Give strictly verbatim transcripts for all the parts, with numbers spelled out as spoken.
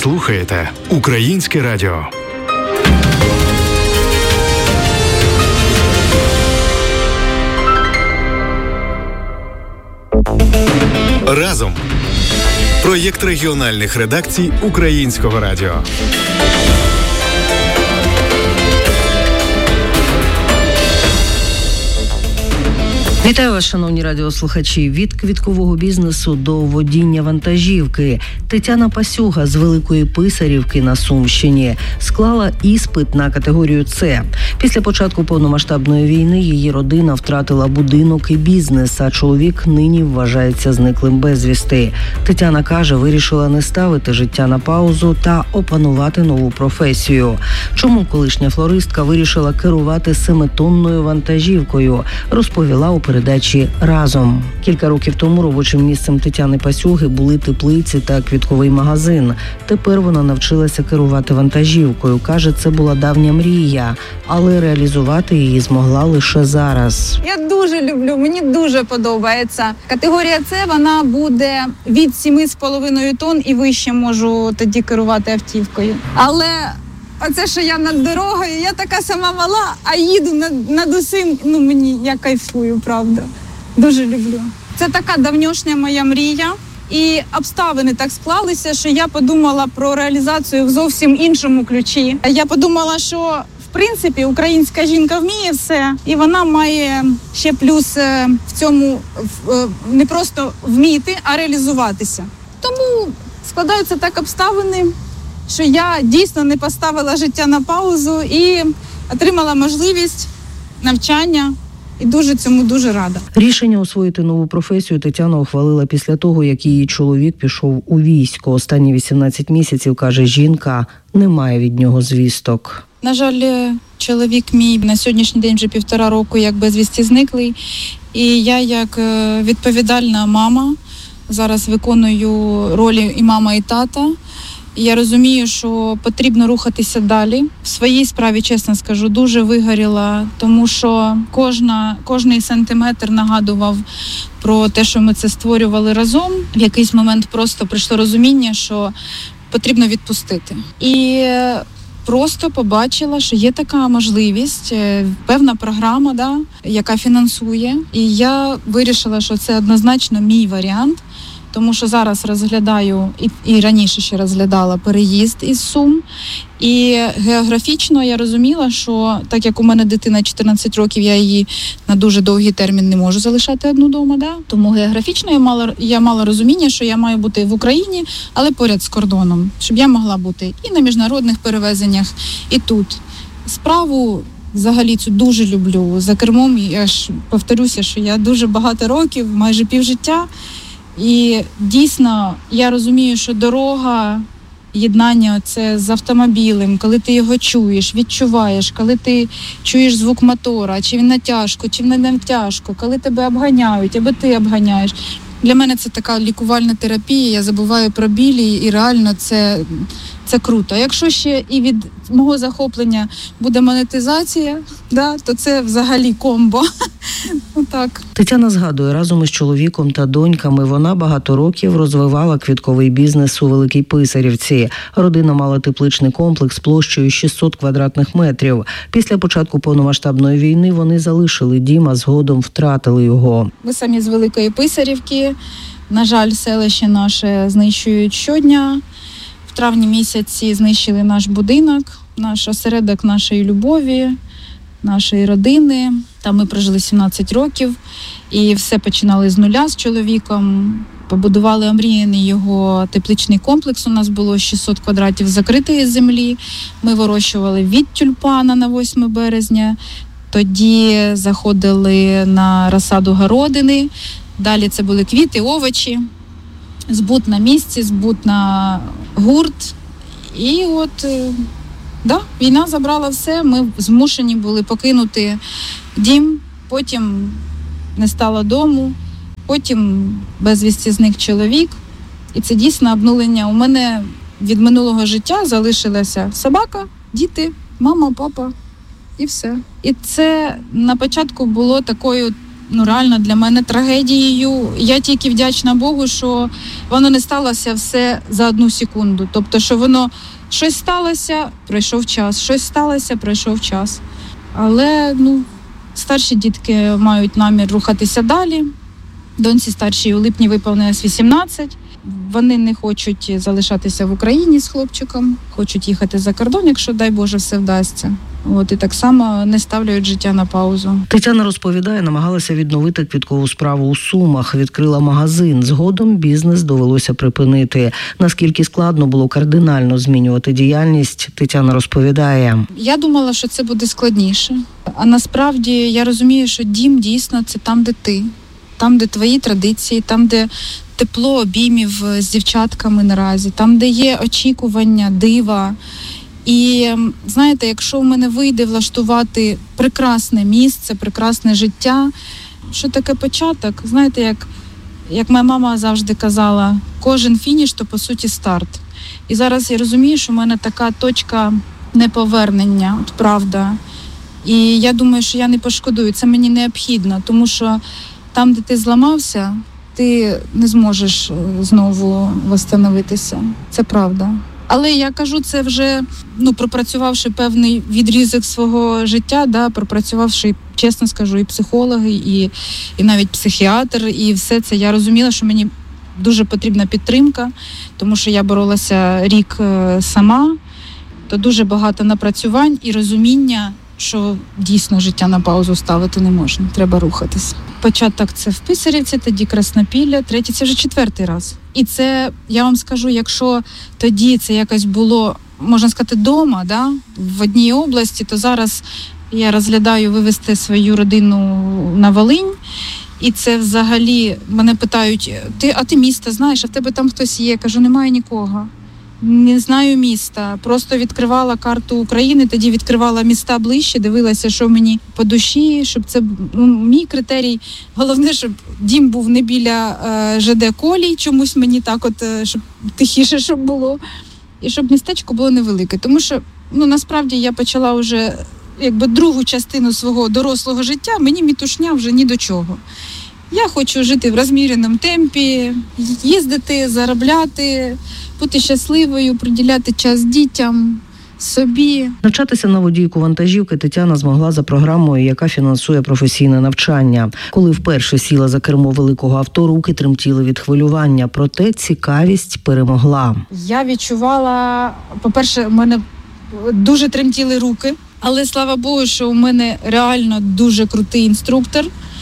слухаєте Українське радіо. Разом. Проєкт регіональних редакцій Українського радіо. Вітаю вас, шановні радіослухачі. Від квіткового бізнесу до водіння вантажівки. Тетяна Пасюга з Великої Писарівки на Сумщині склала іспит на категорію С. Після початку повномасштабної війни її родина втратила будинок і бізнес, а чоловік нині вважається зниклим безвісти. Тетяна каже, вирішила не ставити життя на паузу та опанувати нову професію. Чому колишня флористка вирішила керувати семитонною вантажівкою, розповіла у передачі «Разом». Кілька років тому робочим місцем Тетяни Пасюги були теплиці та квітковий магазин. Тепер вона навчилася керувати вантажівкою. Каже, це була давня мрія, але реалізувати її змогла лише зараз. Я дуже люблю, мені дуже подобається. Категорія С, вона буде від сім з половиною тонн і вище можу тоді керувати автівкою. Але оце, що я над дорогою, я така сама мала, а їду над, над усім, ну мені, я кайфую, правда. Дуже люблю. Це така давньошня моя мрія. І обставини так склалися, що я подумала про реалізацію в зовсім іншому ключі. Я подумала, що в принципі українська жінка вміє все, і вона має ще плюс в цьому не просто вміти, а реалізуватися. Тому складаються так обставини, що я дійсно не поставила життя на паузу і отримала можливість навчання. І дуже цьому дуже рада. Рішення освоїти нову професію Тетяна ухвалила після того, як її чоловік пішов у військо. Останні вісімнадцять місяців, каже жінка, немає від нього звісток. На жаль, чоловік мій на сьогоднішній день вже півтора року як безвісті зниклий. І я як відповідальна мама зараз виконую ролі і мама, і тата. Я розумію, що потрібно рухатися далі. В своїй справі, чесно скажу, дуже вигоріла, тому що кожна, кожний сантиметр нагадував про те, що ми це створювали разом. В якийсь момент просто прийшло розуміння, що потрібно відпустити. І просто побачила, що є така можливість, певна програма, да, яка фінансує. І я вирішила, що це однозначно мій варіант. Тому що зараз розглядаю, і, і раніше ще розглядала переїзд із Сум. І географічно я розуміла, що так як у мене дитина чотирнадцять років, я її на дуже довгий термін не можу залишати одну вдома. Да? Тому географічно я мала, я мала розуміння, що я маю бути в Україні, але поряд з кордоном. Щоб я могла бути і на міжнародних перевезеннях, і тут. Справу взагалі цю дуже люблю. За кермом, я ж повторюся, що я дуже багато років, майже півжиття. І дійсно, я розумію, що дорога, єднання це з автомобілем, коли ти його чуєш, відчуваєш, коли ти чуєш звук мотора, чи він натяжко, чи не натяжко, коли тебе обганяють, або ти обганяєш. Для мене це така лікувальна терапія, я забуваю про білі, і реально це, це круто. А якщо ще і від мого захоплення буде монетизація, да, то це взагалі комбо. Так. Тетяна згадує, разом із чоловіком та доньками вона багато років розвивала квітковий бізнес у Великій Писарівці. Родина мала тепличний комплекс площею шістсот квадратних метрів. Після початку повномасштабної війни вони залишили дім, а згодом втратили його. Ми самі з Великої Писарівки. На жаль, селище наше знищують щодня. В травні місяці знищили наш будинок, наш осередок нашої любові, нашої родини. Там ми прожили сімнадцять років і все починали з нуля з чоловіком. Побудували омріяний його тепличний комплекс. У нас було шістсот квадратів закритої землі. Ми вирощували від тюльпана на восьме березня. Тоді заходили на розсаду городини. Далі це були квіти, овочі. Збут на місці, збут на гурт. І от... Да, війна забрала все, ми змушені були покинути дім, потім не стало дому, потім безвісті зник чоловік. І це дійсно обнулення. У мене від минулого життя залишилася собака, діти, мама, папа і все. І це на початку було такою ну реально для мене трагедією. Я тільки вдячна Богу, що воно не сталося все за одну секунду. Тобто, що воно щось сталося, пройшов час, щось сталося, пройшов час. Але, ну, старші дітки мають намір рухатися далі. Доньці старшій у липні виповнилось вісімнадцять. Вони не хочуть залишатися в Україні з хлопчиком, хочуть їхати за кордон, якщо, дай Боже, все вдасться. От, і так само не ставлять життя на паузу. Тетяна розповідає, намагалася відновити квіткову справу у Сумах, відкрила магазин. Згодом бізнес довелося припинити. Наскільки складно було кардинально змінювати діяльність, Тетяна розповідає. Я думала, що це буде складніше. А насправді я розумію, що дім дійсно це там, де ти. Там, де твої традиції, там, де тепло обіймів з дівчатками наразі, там, де є очікування, дива. І, знаєте, якщо в мене вийде влаштувати прекрасне місце, прекрасне життя, що таке початок? Знаєте, як, як моя мама завжди казала, кожен фініш – то, по суті, старт. І зараз я розумію, що в мене така точка неповернення, от правда. І я думаю, що я не пошкодую, це мені необхідно, тому що там, де ти зламався, ти не зможеш знову восстановитися. Це правда. Але я кажу, це вже, ну, пропрацювавши певний відрізок свого життя, да, пропрацювавши, чесно скажу, і психологи, і, і навіть психіатр, і все це. Я розуміла, що мені дуже потрібна підтримка, тому що я боролася рік сама, то дуже багато напрацювань і розуміння, що дійсно життя на паузу ставити не можна, треба рухатися. Початок це в Писарівці, тоді Краснопілля, третій це вже четвертий раз. І це, я вам скажу, якщо тоді це якось було, можна сказати, дома, да, в одній області, то зараз я розглядаю вивезти свою родину на Волинь. І це взагалі, мене питають, ти, а ти місто знаєш, а в тебе там хтось є? Я кажу, немає нікого. Не знаю міста, просто відкривала карту України, тоді відкривала міста ближче, дивилася, що мені по душі, щоб це, ну, мій критерій. Головне, щоб дім був не біля е, ЖД колій, чомусь мені так от, е, щоб тихіше, щоб було, і щоб містечко було невелике. Тому що, ну, насправді я почала вже, якби, другу частину свого дорослого життя, мені мітушня вже ні до чого. Я хочу жити в розміреному темпі, їздити, заробляти, бути щасливою, приділяти час дітям, собі. Навчатися на водійку вантажівки Тетяна змогла за програмою, яка фінансує професійне навчання. Коли вперше сіла за кермо великого авто, руки тремтіли від хвилювання, проте цікавість перемогла. Я відчувала, по-перше, у мене дуже тремтіли руки, але слава Богу, що у мене реально дуже крутий інструктор,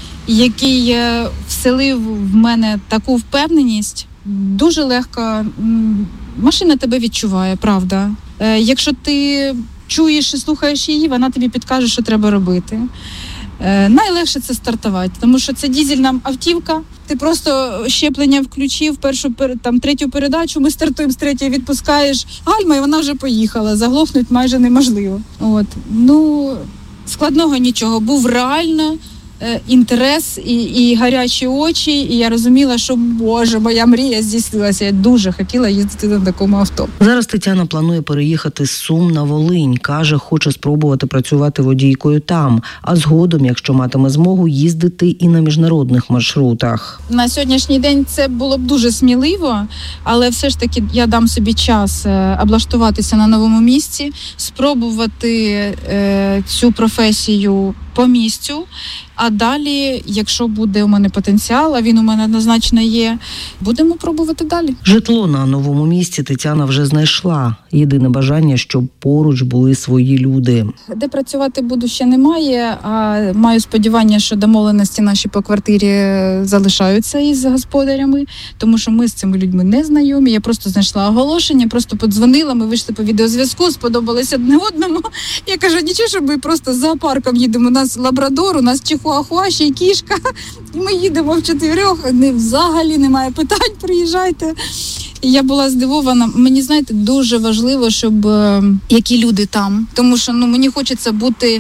який вселив в мене таку впевненість. Дуже легко, машина тебе відчуває, правда. Якщо ти чуєш і слухаєш її, вона тобі підкаже, що треба робити. Найлегше це стартувати, тому що це дізельна автівка, ти просто щеплення включив, першу, там, третю передачу, ми стартуємо з третьої, відпускаєш гальма, і вона вже поїхала, заглохнути майже неможливо. От. Ну, складного нічого, був реально інтерес і, і гарячі очі, і я розуміла, що, Боже, моя мрія здійснилася. Я дуже хотіла їздити на такому авто. Зараз Тетяна планує переїхати з Сум на Волинь. Каже, хоче спробувати працювати водійкою там, а згодом, якщо матиме змогу, їздити і на міжнародних маршрутах. На сьогоднішній день це було б дуже сміливо, але все ж таки я дам собі час облаштуватися на новому місці, спробувати е, цю професію по місцю, а далі, якщо буде у мене потенціал, а він у мене однозначно є, будемо пробувати далі. Житло на новому місці Тетяна вже знайшла. Єдине бажання, щоб поруч були свої люди. Де працювати буду, ще немає, а маю сподівання, що домовленості наші по квартирі залишаються із господарями, тому що ми з цими людьми не знайомі. Я просто знайшла оголошення, просто подзвонила, ми вийшли по відеозв'язку, сподобалися одне одному. Я кажу, нічого, що ми просто з зоопарком їдемо. У нас лабрадор, у нас чихуахуа, ще й кішка. І ми їдемо в чотирьох, не, взагалі немає питань, приїжджайте. І я була здивована. Мені, знаєте, дуже важливо, щоб е, які люди там. Тому що, ну, мені хочеться бути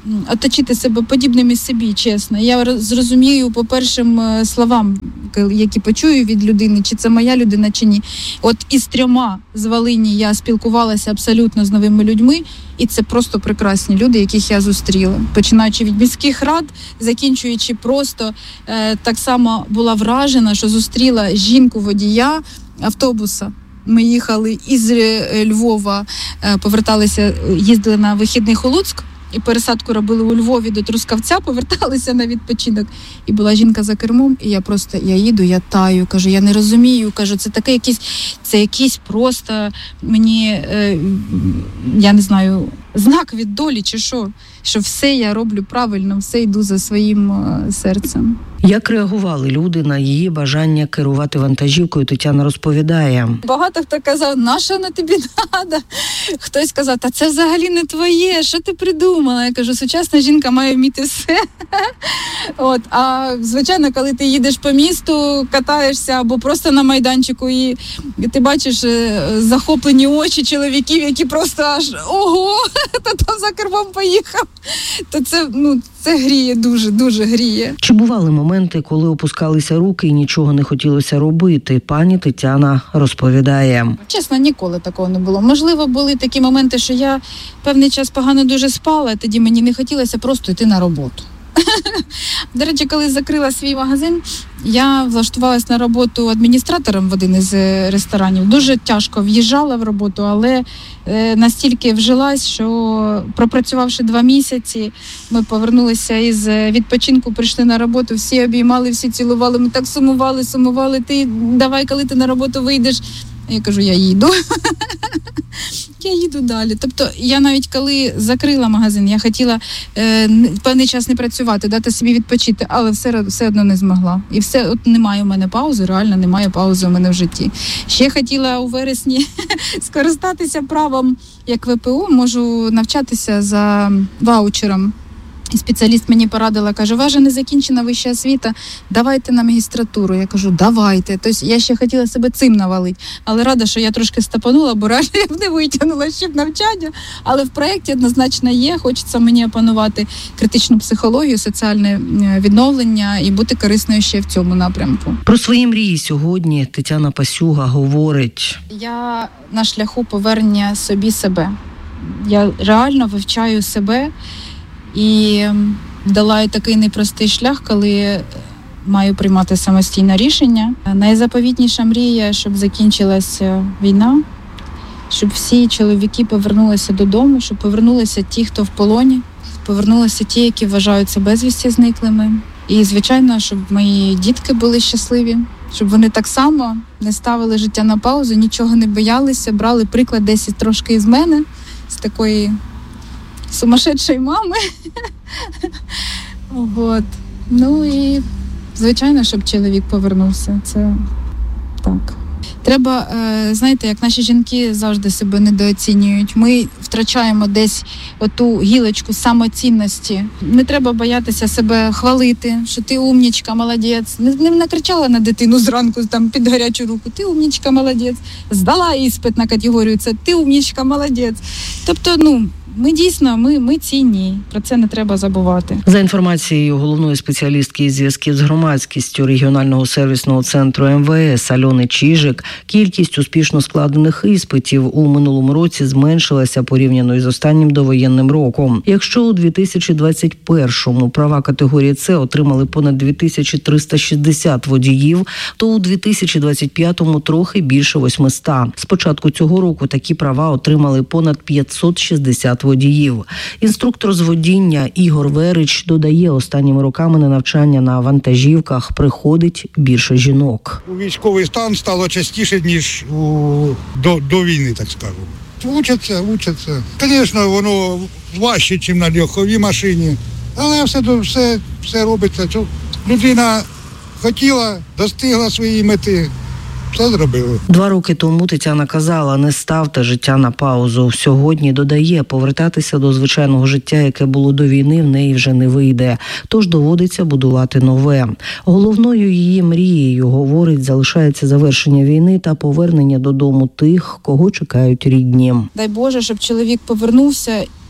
оточити себе подібними собі, чесно. Я зрозумію по першим словам, які почую від людини, чи це моя людина, чи ні. От із трьома з Волині я спілкувалася абсолютно з новими людьми, і це просто прекрасні люди, яких я зустріла. Починаючи від міських рад, закінчуючи просто, е, так само була вражена, що зустріла жінку-водія автобуса. Ми їхали із Львова, е, поверталися, їздили на вихідних у Луцьк, і пересадку робили у Львові до Трускавця, поверталися на відпочинок. І була жінка за кермом, і я просто, я їду, я таю, кажу, я не розумію, кажу, це таке якийсь, це якийсь просто мені, е, я не знаю, знак від долі чи що, що все я роблю правильно, все йду за своїм е, серцем. Як реагували люди на її бажання керувати вантажівкою, Тетяна розповідає. Багато хто казав, на що на тобі треба? Хтось сказав, та це взагалі не твоє, що ти придумала? Я кажу, сучасна жінка має вміти все. От, а звичайно, коли ти їдеш по місту, катаєшся або просто на майданчику, і ти бачиш захоплені очі чоловіків, які просто аж ого, та там за кермом поїхав, то це, ну, це гріє, дуже, дуже гріє. Чи бували моменти, коли опускалися руки і нічого не хотілося робити? Пані Тетяна розповідає. Чесно, ніколи такого не було. Можливо, були такі моменти, що я певний час погано дуже спала, тоді мені не хотілося просто йти на роботу. До речі, коли закрила свій магазин, я влаштувалась на роботу адміністратором в один із ресторанів. Дуже тяжко в'їжджала в роботу, але настільки вжилась, що пропрацювавши два місяці, ми повернулися із відпочинку, прийшли на роботу, всі обіймали, всі цілували, ми так сумували, сумували, ти давай, коли ти на роботу вийдеш. Я кажу, я їду. Я їду далі. Тобто я навіть коли закрила магазин, я хотіла е, певний час не працювати, дати собі відпочити, але все, все одно не змогла. І все, от немає у мене паузи, реально немає паузи у мене в житті. Ще хотіла у вересні скористатися правом, як В П О, можу навчатися за ваучером. І спеціаліст мені порадила, каже, у вас же не закінчена вища освіта, давайте на магістратуру. Я кажу, давайте. Тобто я ще хотіла себе цим навалити, але рада, що я трошки стапанула, бо реально я б не витягнула ще б навчання. Але в проєкті однозначно є, хочеться мені опанувати критичну психологію, соціальне відновлення і бути корисною ще в цьому напрямку. Про свої мрії сьогодні Тетяна Пасюга говорить. Я на шляху повернення собі себе. Я реально вивчаю себе, і дала такий непростий шлях, коли маю приймати самостійне рішення. Найзаповітніша мрія, щоб закінчилася війна, щоб всі чоловіки повернулися додому, щоб повернулися ті, хто в полоні, повернулися ті, які вважаються безвісті зниклими. І, звичайно, щоб мої дітки були щасливі, щоб вони так само не ставили життя на паузу, нічого не боялися, брали приклад десь трошки із мене, з такої сумасшедшої мами. Вот. Ну і, звичайно, щоб чоловік повернувся. Це так. Треба, знаєте, як наші жінки завжди себе недооцінюють. Ми втрачаємо десь оту гілочку самоцінності. Не треба боятися себе хвалити, що ти умнічка, молодець. Не, не накричала на дитину зранку там під гарячу руку. Ти умнічка, молодець. Здала іспит на категорію, це ти умнічка, молодець. Тобто, ну, ми дійсно, ми, ми цінні, про це не треба забувати. За інформацією головної спеціалістки із зв'язків з громадськістю регіонального сервісного центру Ем Ве Ес Альони Чижик, кількість успішно складених іспитів у минулому році зменшилася порівняно із останнім довоєнним роком. Якщо у дві тисячі двадцять першому права категорії С отримали понад дві тисячі триста шістдесят водіїв, то у дві тисячі двадцять п'ятому трохи більше восьмисот. З початку цього року такі права отримали понад п'ятсот шістдесят водіїв. Інструктор з водіння Ігор Верич додає, останніми роками на навчання на вантажівках приходить більше жінок. У військовий стан стало частіше, ніж у, до, до війни, так скажемо. Учаться, учаться. Звісно, воно важче, ніж на легковій машині, але все, все, все робиться. Людина хотіла, достигла своєї мети. Все зробили. Два роки тому Тетяна казала, не ставте життя на паузу. Сьогодні додає, повертатися до звичайного життя, яке було до війни, в неї вже не вийде. Тож доводиться будувати нове. Головною її мрією, говорить, залишається завершення війни та повернення додому тих, кого чекають рідні. Дай Боже, щоб чоловік повернувся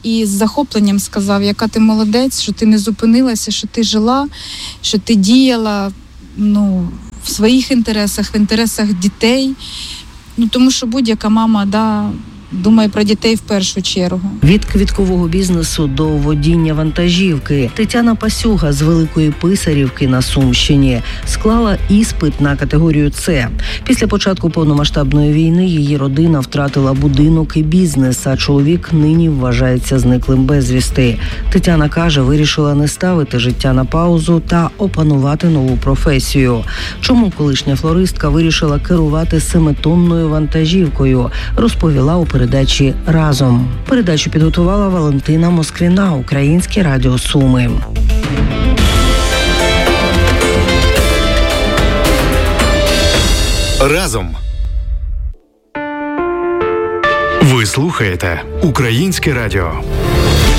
і з захопленням сказав, яка ти молодець, що ти не зупинилася, що ти жила, що ти діяла, ну, в своїх інтересах, в інтересах дітей. Ну, тому що будь-яка мама, да, думає про дітей в першу чергу. Від квіткового бізнесу до водіння вантажівки Тетяна Пасюга з Великої Писарівки на Сумщині склала іспит на категорію С. Після початку повномасштабної війни її родина втратила будинок і бізнес, а чоловік нині вважається зниклим безвісти. Тетяна каже, вирішила не ставити життя на паузу та опанувати нову професію. Чому колишня флористка вирішила керувати семитонною вантажівкою, розповіла у передачі «Разом». Передачу підготувала Валентина Москвіна, Українське радіо Суми. Разом. Ви слухаєте Українське радіо.